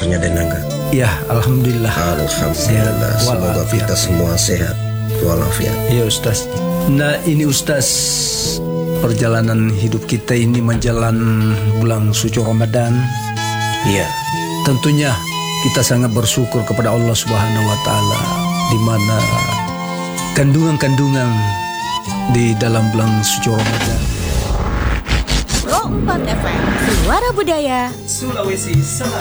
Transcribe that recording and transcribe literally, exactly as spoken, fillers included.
kabarnya Denangga? Ya, alhamdulillah. Alhamdulillah. Semoga kita semua sehat walafiat. Ya Ustaz. Nah ini Ustaz, perjalanan hidup kita ini menjelang bulan suci Ramadan. Iya. Tentunya kita sangat bersyukur kepada Allah Subhanahu wa taala di mana kandungan-kandungan di dalam bulan suci Ramadan. Pro empat F M, Suara Budaya Sulawesi Selatan.